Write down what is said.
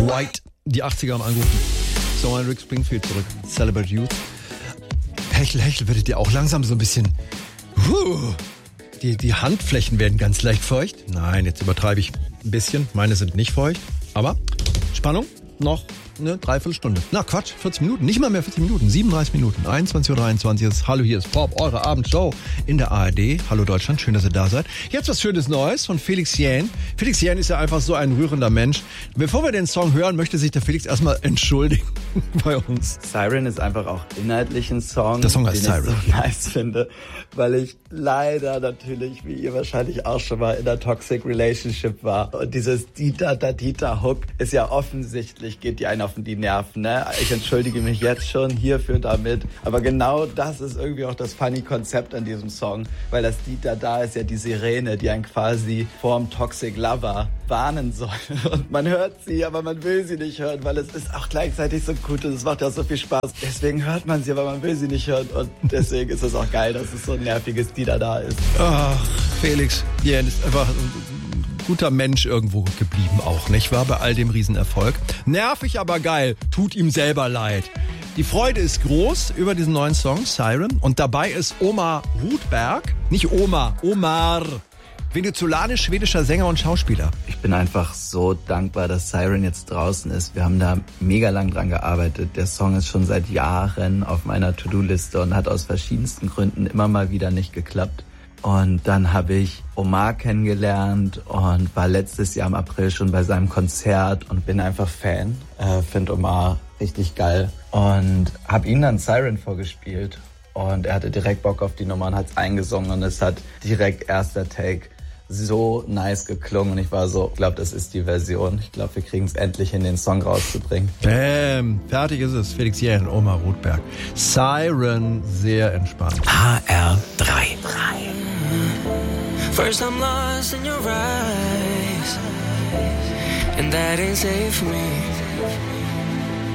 White, die 80er haben angerufen. So, ein Rick Springfield zurück. Celebrate Youth. Hechel, werdet ihr auch langsam so ein bisschen... Die Handflächen werden ganz leicht feucht. Nein, jetzt übertreibe ich ein bisschen. Meine sind nicht feucht. Aber Spannung, noch eine Dreiviertelstunde. Na Quatsch, 40 Minuten. Nicht mal mehr 40 Minuten. 37 Minuten. 21.23 Uhr ist Hallo, hier ist Pop, eure Abendshow in der ARD. Hallo Deutschland, schön, dass ihr da seid. Jetzt was Schönes Neues von Felix Jähn. Felix Jähn ist ja einfach so ein rührender Mensch. Bevor wir den Song hören, möchte sich der Felix erstmal entschuldigen bei uns. Siren ist einfach auch inhaltlich ein Song, der Song heißt den Siren. Ich so nice finde, weil ich leider natürlich, wie ihr wahrscheinlich auch schon mal in einer Toxic Relationship war. Und dieses Dieter-Hook ist ja offensichtlich, geht die einen auf die Nerven, ne? Ich entschuldige mich jetzt schon hierfür damit. Aber genau das ist irgendwie auch das funny Konzept an diesem Song, weil das Dieter da ist ja die Sirene, die einen quasi vorm Toxic Lover warnen soll. Und man hört sie, aber man will sie nicht hören, weil es ist auch gleichzeitig so gut und es macht ja so viel Spaß. Deswegen hört man sie, aber man will sie nicht hören. Und deswegen ist es auch geil, dass es so ein nerviges Dieter da ist. Ach, Felix Jähn ist einfach guter Mensch irgendwo geblieben auch, nicht wahr? Bei all dem Riesenerfolg. Nervig, aber geil. Tut ihm selber leid. Die Freude ist groß über diesen neuen Song, Siren. Und dabei ist Omar Rudberg, nicht Omar, Omar, venezolanisch-schwedischer Sänger und Schauspieler. Ich bin einfach so dankbar, dass Siren jetzt draußen ist. Wir haben da mega lang dran gearbeitet. Der Song ist schon seit Jahren auf meiner To-Do-Liste und hat aus verschiedensten Gründen immer mal wieder nicht geklappt. Und dann habe ich Omar kennengelernt und war letztes Jahr im April schon bei seinem Konzert und bin einfach Fan. Finde Omar richtig geil und habe ihm dann Siren vorgespielt. Und er hatte direkt Bock auf die Nummer und hat es eingesungen und es hat direkt erster Take so nice geklungen. Und ich war so, ich glaube, das ist die Version. Ich glaube, wir kriegen es endlich hin, den Song rauszubringen. Bäm, fertig ist es. Felix Jähn, Omar Rudberg. Siren, sehr entspannt. HR3. First I'm lost in your eyes, and that ain't safe for me.